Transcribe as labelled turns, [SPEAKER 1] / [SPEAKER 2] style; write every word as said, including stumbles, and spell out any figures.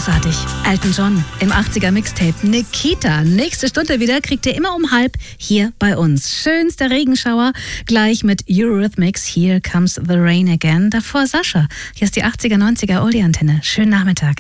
[SPEAKER 1] Großartig. Elton John im achtziger Mixtape. Nikita. Nächste Stunde wieder kriegt ihr immer um halb hier bei uns. Schönster Regenschauer. Gleich mit Eurythmics. Here Comes the Rain Again. Davor Sascha. Hier ist die achtziger, neunziger Oldie-Antenne. Schönen Nachmittag.